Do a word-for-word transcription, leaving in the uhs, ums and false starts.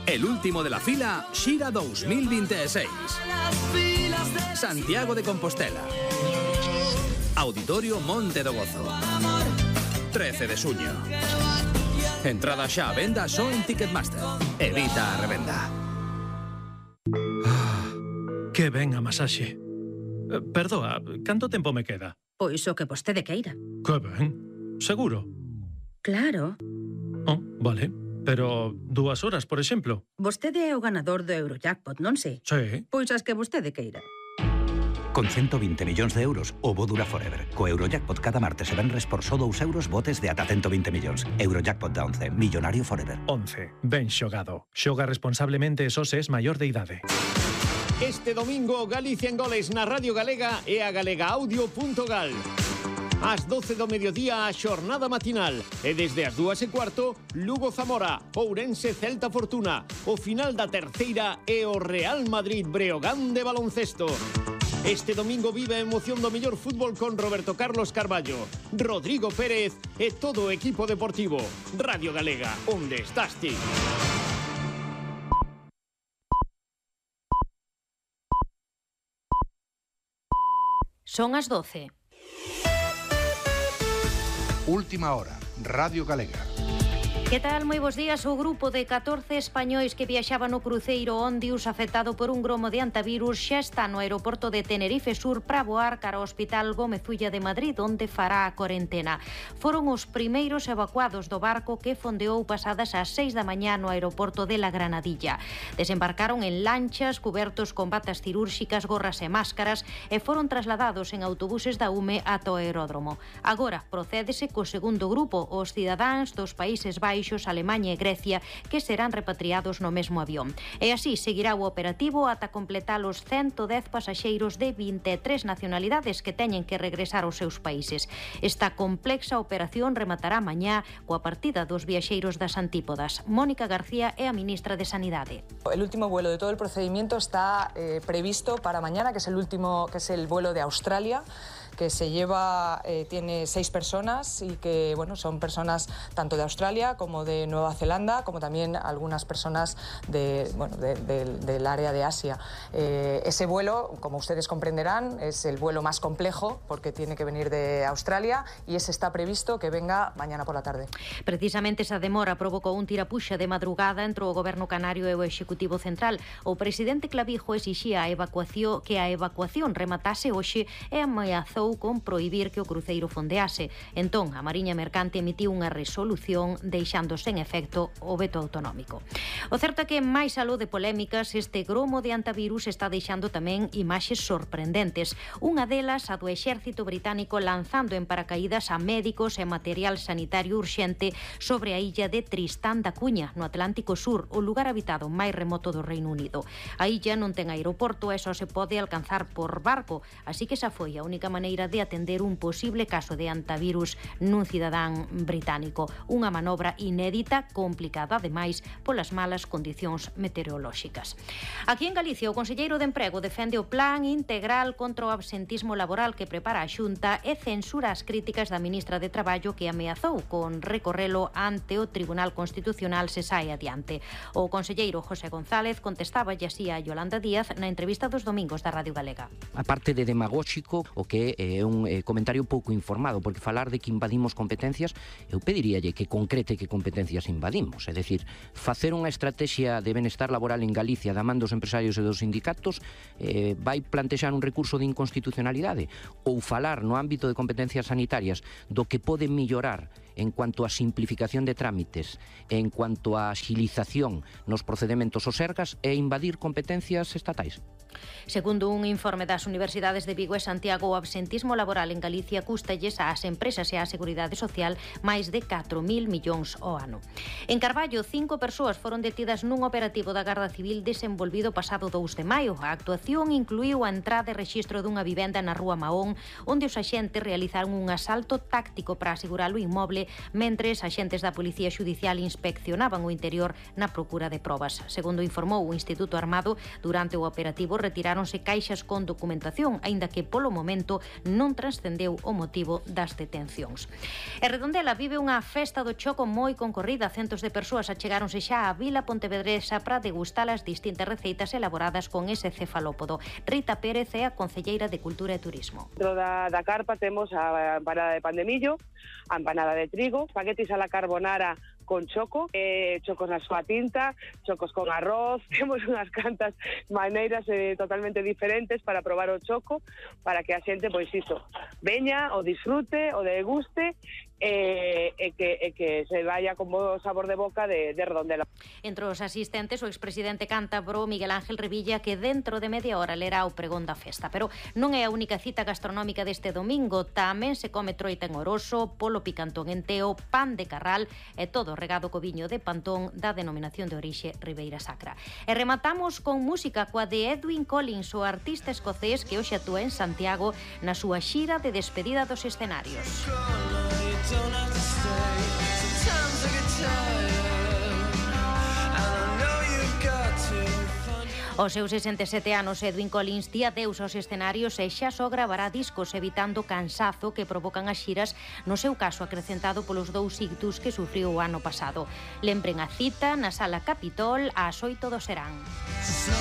El último de la fila, Xira dos mil veintiséis. Santiago de Compostela. Auditorio Monte do Gozo. trece de xuño. Entrada xa a venda só en Ticketmaster. Evita a revenda. Ah, que ben a masaxe. Eh, Perdoa, canto tempo me queda? Pois o que vostede queira. Que ben. Seguro? Claro. Oh, vale. Pero dúas horas, por exemplo. Vostede é o ganador do Eurojackpot, non sei? Sí. Pois as que vostede queira. Con ciento veinte millóns de euros, o bo dura forever. Co Eurojackpot cada martes e venres por só dous euros botes de ata ciento veinte millóns. Eurojackpot da once, millonario forever. once. Ben xogado. Xoga responsablemente e só se es maior de idade. Este domingo, Galicia en goles na Radio Galega e a galegaaudio.gal. Ás doce do mediodía a xornada matinal e desde as dúas e cuarto Lugo Zamora, Ourense Celta Fortuna. O final da terceira e o Real Madrid Breogán de baloncesto. Este domingo vive a emoción do mellor fútbol con Roberto Carlos Carballo, Rodrigo Pérez e todo o equipo deportivo. Radio Galega, onde estás ti? Son as doce. Última hora, Radio Galega. Que tal? Moi bons días. O grupo de catorce españois que viaxaba no cruceiro Ondius afectado por un gromo de antivirus xa está no aeroporto de Tenerife Sur para voar cara ao Hospital Gómez Ulla de Madrid, onde fará a corentena. Foron os primeiros evacuados do barco que fondeou pasadas as seis da mañá no aeroporto de La Granadilla. Desembarcaron en lanchas, cubertos con batas cirúrxicas, gorras e máscaras e foron trasladados en autobuses da U M E ata o aeródromo. Agora procédese co segundo grupo, os cidadáns dos Países Baixos, Alemanha e Grecia, que serán repatriados no mesmo avión. E así seguirá o operativo ata completar os ciento dez pasaxeiros de vinte e tres nacionalidades que teñen que regresar aos seus países. Esta complexa operación rematará mañá coa partida dos viaxeiros das antípodas. Mónica García é a ministra de Sanidade. El último vuelo de todo el procedimiento está eh, previsto para mañana, que es el último, que es el vuelo de Australia, que se lleva, eh, tiene seis personas y que, bueno, son personas tanto de Australia como de Nueva Zelanda, como también algunas personas de, bueno, de, de, del área de Asia. Eh, ese vuelo, como ustedes comprenderán, es el vuelo más complejo porque tiene que venir de Australia y ese está previsto que venga mañana por la tarde. Precisamente esa demora provocou un tirapuxa de madrugada entre o Goberno Canario e o Executivo Central. O presidente Clavijo exixía a evacuación que a evacuación rematase hoxe e ameazou con prohibir que o cruceiro fondease. Entón, a Mariña Mercante emitiu unha resolución deixando sen efecto o veto autonómico. O certo é que, máis aló de polémicas, este gromo de antivirus está deixando tamén imaxes sorprendentes. Unha delas, a do exército británico lanzando en paracaídas a médicos e material sanitario urxente sobre a illa de Tristán da Cuña, no Atlántico Sur, o lugar habitado máis remoto do Reino Unido. A illa non ten aeroporto e só se pode alcanzar por barco, así que esa foi a única maneira de atender un posible caso de antivirus nun cidadán británico. Unha manobra inédita, complicada ademais polas malas condicións meteorolóxicas. Aquí en Galicia, o conselleiro de Emprego defende o plan integral contra o absentismo laboral que prepara a Xunta e censura as críticas da ministra de Traballo, que ameazou con recorrelo ante o Tribunal Constitucional se sae adiante. O conselleiro José González contestaba así a Yolanda Díaz na entrevista dos domingos da Radio Galega. A parte de demagóxico, o que é un eh, comentario pouco informado, porque falar de que invadimos competencias, eu pediríalle que concrete que competencias invadimos, é dicir, facer unha estrategia de benestar laboral en Galicia da man dos empresarios e dos sindicatos, eh, vai plantexar un recurso de inconstitucionalidade, ou falar no ámbito de competencias sanitarias do que pode mellorar en cuanto a simplificación de trámites, en cuanto a agilización nos procedementos ou sergas, e invadir competencias estatais. Segundo un informe das Universidades de Vigo e Santiago, o absentismo laboral en Galicia cústalles ás empresas e á Seguridade Social máis de catro mil millóns ao ano. En Carballo, cinco persoas foron detidas nun operativo da Garda Civil desenvolvido pasado dous de maio. A actuación incluíu a entrada e rexistro dunha vivenda na Rúa Mahón, onde os axentes realizaron un asalto táctico para asegurar o inmoble mentres axentes da Policía Xudicial inspeccionaban o interior na procura de probas. Segundo informou o Instituto Armado, durante o operativo retiráronse caixas con documentación, aínda que polo momento non transcendeu o motivo das detencións. E Redondela vive unha festa do choco moi concorrida. Centos de persoas achegáronse xa á vila pontevedresa para degustar as distintas receitas elaboradas con ese cefalópodo. Rita Pérez é a concelleira de Cultura e Turismo. Dentro da, da carpa temos a empanada de pan de millo, a empanada de trigo, espaguetis a la carbonara con choco, eh, chocos na súa tinta, chocos con arroz. Temos unhas cantas maneiras eh, totalmente diferentes para probar o choco, para que a xente, pois iso, veña, o disfrute, o deguste, e, e, que, e que se vaya con bo sabor de boca de, de Redondela. Entre os asistentes, o expresidente cántabro Miguel Ángel Revilla, que dentro de media hora lerá o pregón da festa. Pero non é a única cita gastronómica deste domingo. Tamén se come troita en Oroso, polo picantón en Teo, pan de Carral e todo regado co viño de Pantón da denominación de orixe Ribeira Sacra. E rematamos con música coa de Edwyn Collins, o artista escocés que hoxe actúa en Santiago na súa xira de despedida dos escenarios. Aos seus sesenta e sete anos, Edwyn Collins di adeus aos escenarios e xa só gravará discos, evitando o cansazo que provocan as xiras, no seu caso acrecentado polos dous ictus que sufriu o ano pasado. Lembren a cita na Sala Capitol ás oito do serán.